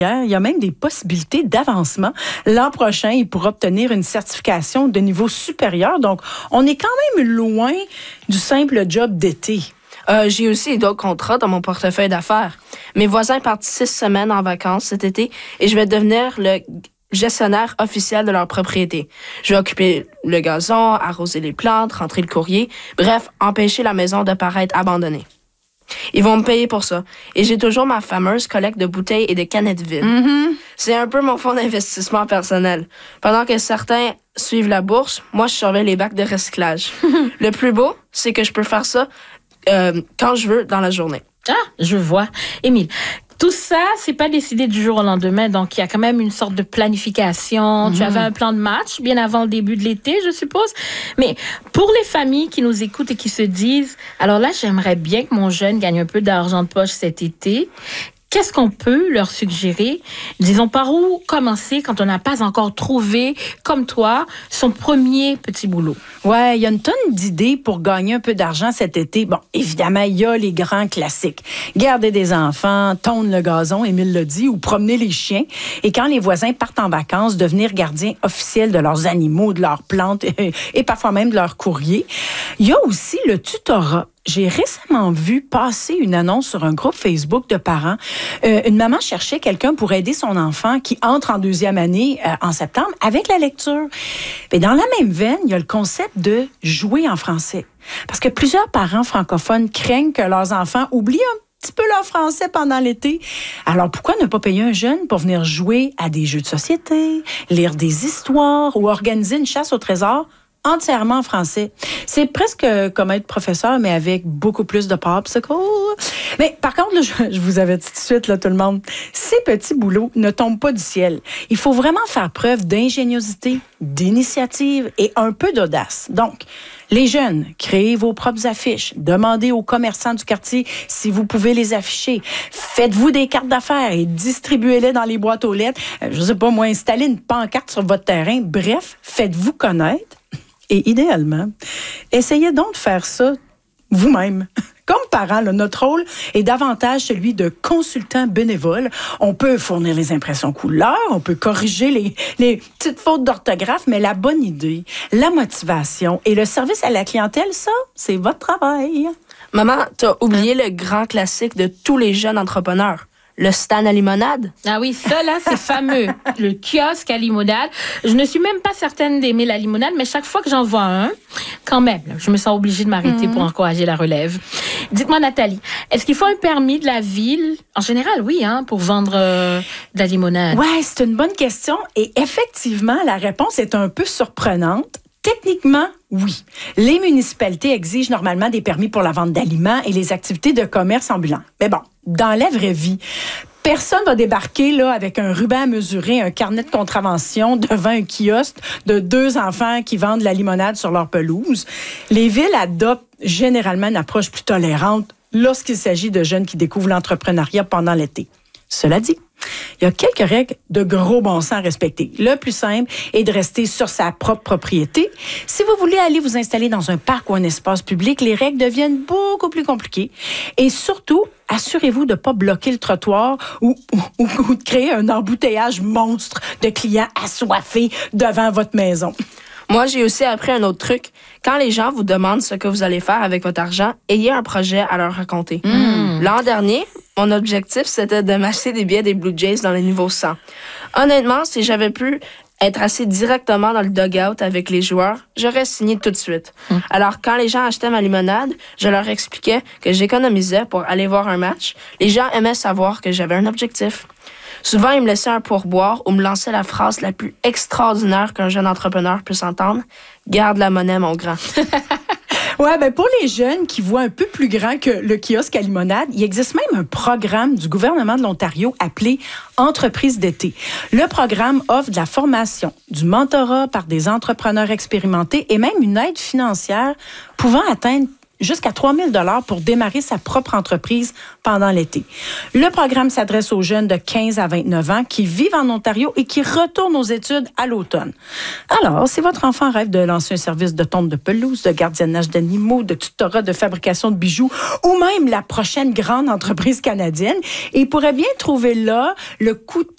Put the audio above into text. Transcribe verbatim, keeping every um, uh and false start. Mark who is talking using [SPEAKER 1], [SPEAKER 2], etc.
[SPEAKER 1] Il y a même des possibilités d'avancement. L'an prochain, il pourra obtenir une certification de niveau supérieur. Donc, on est quand même loin du simple job d'été.
[SPEAKER 2] Euh, j'ai aussi d'autres contrats dans mon portefeuille d'affaires. Mes voisins partent six semaines en vacances cet été et je vais devenir le gestionnaire officiel de leur propriété. Je vais occuper le gazon, arroser les plantes, rentrer le courrier, bref, empêcher la maison de paraître abandonnée. Ils vont me payer pour ça. Et j'ai toujours ma fameuse collecte de bouteilles et de canettes vides.
[SPEAKER 1] Mm-hmm.
[SPEAKER 2] C'est un peu mon fonds d'investissement personnel. Pendant que certains suivent la bourse, moi, je surveille les bacs de recyclage. Le plus beau, c'est que je peux faire ça euh, quand je veux dans la journée.
[SPEAKER 3] Ah, je vois. Émile, tout ça, c'est pas décidé du jour au lendemain, donc il y a quand même une sorte de planification. Mm-hmm. Tu avais un plan de match bien avant le début de l'été, je suppose. Mais pour les familles qui nous écoutent et qui se disent, alors là, j'aimerais bien que mon jeune gagne un peu d'argent de poche cet été. Qu'est-ce qu'on peut leur suggérer? Disons, par où commencer quand on n'a pas encore trouvé, comme toi, son premier petit boulot?
[SPEAKER 1] Ouais, il y a une tonne d'idées pour gagner un peu d'argent cet été. Bon, évidemment, il y a les grands classiques. Garder des enfants, tondre le gazon, Émile l'a dit, ou promener les chiens. Et quand les voisins partent en vacances, devenir gardiens officiels de leurs animaux, de leurs plantes et parfois même de leurs courriers. Il y a aussi le tutorat. J'ai récemment vu passer une annonce sur un groupe Facebook de parents. Euh, une maman cherchait quelqu'un pour aider son enfant qui entre en deuxième année euh, en septembre avec la lecture. Et dans la même veine, il y a le concept de jouer en français. Parce que plusieurs parents francophones craignent que leurs enfants oublient un petit peu leur français pendant l'été. Alors, pourquoi ne pas payer un jeune pour venir jouer à des jeux de société, lire des histoires ou organiser une chasse au trésor entièrement en français? C'est presque comme être professeur, mais avec beaucoup plus de popsicle. Mais par contre, là, je, je vous avais dit tout de suite, là, tout le monde, ces petits boulots ne tombent pas du ciel. Il faut vraiment faire preuve d'ingéniosité, d'initiative et un peu d'audace. Donc, les jeunes, créez vos propres affiches. Demandez aux commerçants du quartier si vous pouvez les afficher. Faites-vous des cartes d'affaires et distribuez-les dans les boîtes aux lettres. Je sais pas, moi, installez une pancarte sur votre terrain. Bref, faites-vous connaître. Et idéalement, essayez donc de faire ça vous-même. Comme parents, là, notre rôle est davantage celui de consultant bénévole. On peut fournir les impressions couleurs, on peut corriger les, les petites fautes d'orthographe, mais la bonne idée, la motivation et le service à la clientèle, ça, c'est votre travail.
[SPEAKER 2] Maman, t'as oublié le grand classique de tous les jeunes entrepreneurs. Le stand à limonade.
[SPEAKER 3] Ah oui, ça là, c'est fameux. Le kiosque à limonade. Je ne suis même pas certaine d'aimer la limonade, mais chaque fois que j'en vois un, quand même, je me sens obligée de m'arrêter mmh. pour encourager la relève. Dites-moi, Nathalie, est-ce qu'il faut un permis de la ville? En général, oui, hein, pour vendre euh, de la limonade.
[SPEAKER 1] Ouais, c'est une bonne question. Et effectivement, la réponse est un peu surprenante. Techniquement, oui. Les municipalités exigent normalement des permis pour la vente d'aliments et les activités de commerce ambulant. Mais bon, dans la vraie vie, personne va débarquer là avec un ruban à mesurer, un carnet de contravention devant un kiosque de deux enfants qui vendent de la limonade sur leur pelouse. Les villes adoptent généralement une approche plus tolérante lorsqu'il s'agit de jeunes qui découvrent l'entrepreneuriat pendant l'été. Cela dit, il y a quelques règles de gros bon sens à respecter. Le plus simple est de rester sur sa propre propriété. Si vous voulez aller vous installer dans un parc ou un espace public, les règles deviennent beaucoup plus compliquées. Et surtout, assurez-vous de ne pas bloquer le trottoir ou, ou, ou de créer un embouteillage monstre de clients assoiffés devant votre maison.
[SPEAKER 2] Moi, j'ai aussi appris un autre truc. Quand les gens vous demandent ce que vous allez faire avec votre argent, ayez un projet à leur raconter. Mmh. L'an dernier, mon objectif, c'était de m'acheter des billets des Blue Jays dans les niveaux cent. Honnêtement, si j'avais pu être assis directement dans le dugout avec les joueurs, j'aurais signé tout de suite. Mmh. Alors, quand les gens achetaient ma limonade, je leur expliquais que j'économisais pour aller voir un match. Les gens aimaient savoir que j'avais un objectif. Souvent, ils me laissaient un pourboire ou me lançaient la phrase la plus extraordinaire qu'un jeune entrepreneur puisse entendre. « Garde la monnaie, mon grand. »
[SPEAKER 1] Ouais, ben pour les jeunes qui voient un peu plus grand que le kiosque à limonade, il existe même un programme du gouvernement de l'Ontario appelé Entreprise d'été. Le programme offre de la formation, du mentorat par des entrepreneurs expérimentés et même une aide financière pouvant atteindre jusqu'à trois mille dollars pour démarrer sa propre entreprise pendant l'été. Le programme s'adresse aux jeunes de quinze à vingt-neuf ans qui vivent en Ontario et qui retournent aux études à l'automne. Alors, si votre enfant rêve de lancer un service de tonte de pelouse, de gardiennage d'animaux, de tutorat de fabrication de bijoux ou même la prochaine grande entreprise canadienne, il pourrait bien trouver là le coup de